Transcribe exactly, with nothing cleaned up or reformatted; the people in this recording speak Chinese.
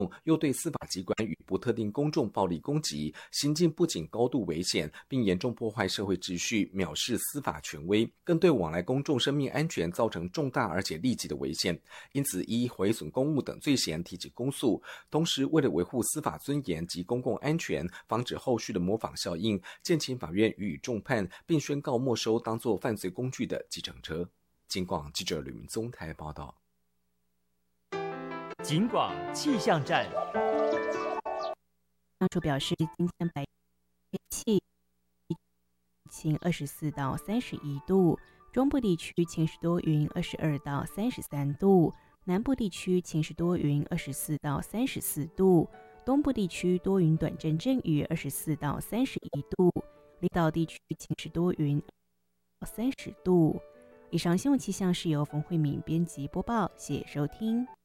又对司法机关与不特定公众暴力攻击，行径不仅高度危险，并严重破坏社会秩序，藐视司法权威，更对往来公众生命安全造成重大而且立即的危险。因此，依毁损公务等罪嫌提起公诉。同时，为了维护司法尊严及公共安全，防止后续的模仿效应，建请法院予以重判，并宣告没收当作犯罪工具的计程车。警广记者吕明宗台报道。 警广气象站， 当初表示，今天白天气晴二十四到三十一度，中部地区晴时多云二十二到三十三度，南部地区晴时多云二十四到三十四度，东部地区多云短阵阵雨二十四到三十一度，离岛地区晴时多云三十度。以上新闻气象是由冯慧敏编辑播报，谢谢收听。